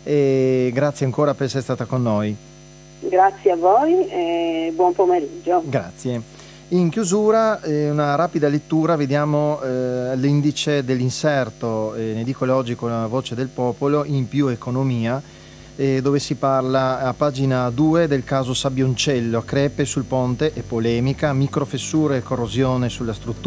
e grazie ancora per essere stata con noi. Grazie a voi e buon pomeriggio. Grazie. In chiusura una rapida lettura, vediamo l'indice dell'inserto in edicola oggi con la Voce del Popolo in Più Economia, dove si parla a pagina 2 del caso Sabbioncello, crepe sul ponte e polemica, microfessure e corrosione sulla struttura